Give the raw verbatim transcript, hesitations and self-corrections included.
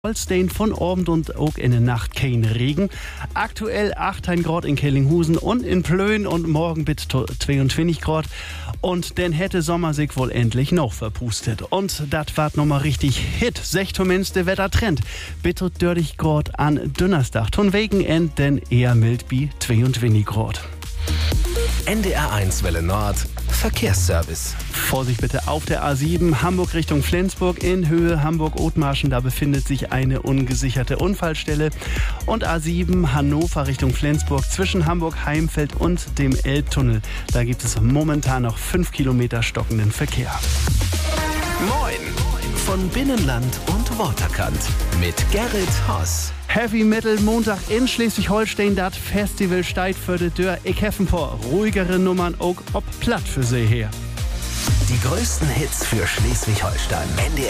Holstein von Abend und auch in der Nacht kein Regen. Aktuell achtzehn Grad in Kellinghusen und in Plön und morgen bis zweiundzwanzig Grad. Und dann hätte Sommer sich wohl endlich noch verpustet. Und das war nochmal richtig Hit. Sech zumindest der Wettertrend. Bitte dreißig Grad an Donnerstag. Ton Weekend denn eher mild wie zweiundzwanzig Grad. N D R eins Welle Nord Verkehrsservice. Vorsicht bitte auf der A sieben Hamburg Richtung Flensburg in Höhe Hamburg-Othmarschen. Da befindet sich eine ungesicherte Unfallstelle. Und A sieben Hannover Richtung Flensburg zwischen Hamburg-Heimfeld und dem Elbtunnel. Da gibt es momentan noch fünf Kilometer stockenden Verkehr. Moin von Binnenland und Waterkant mit Gerrit Hoss. Heavy Metal Montag in Schleswig-Holstein, das Festival steigt für die Tür. Ich habe ein paar ruhigere Nummern auch ob platt für sie her. Die größten Hits für Schleswig-Holstein. N D